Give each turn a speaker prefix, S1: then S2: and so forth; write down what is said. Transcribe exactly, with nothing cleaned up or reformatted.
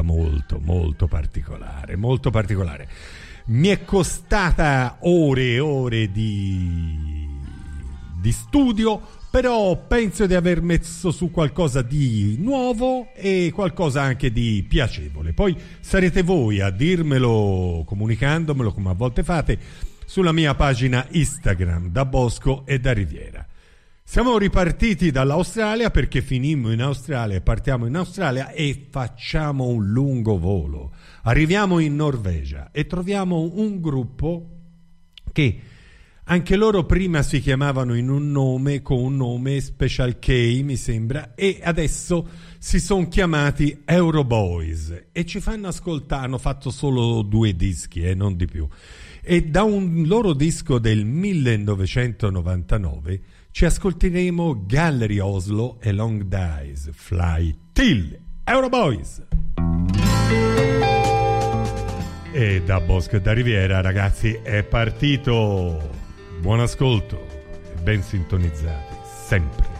S1: molto molto particolare, molto particolare. Mi è costata ore e ore di, di studio, però penso di aver messo su qualcosa di nuovo e qualcosa anche di piacevole. Poi sarete voi a dirmelo, comunicandomelo come a volte fate, sulla mia pagina Instagram, da Bosco e da Riviera. Siamo ripartiti dall'Australia perché finimmo in Australia e partiamo in Australia e facciamo un lungo volo. Arriviamo in Norvegia e troviamo un gruppo che anche loro prima si chiamavano in un nome, con un nome Special K mi sembra, e adesso si sono chiamati Euroboys e ci fanno ascoltare, hanno fatto solo due dischi e eh, non di più. E da un loro disco del millenovecentonovantanove ci ascolteremo Gallery Oslo e Long Days, Fly Till, Euroboys. E da Bosco e da Riviera, ragazzi, è partito. Buon ascolto e ben sintonizzati sempre.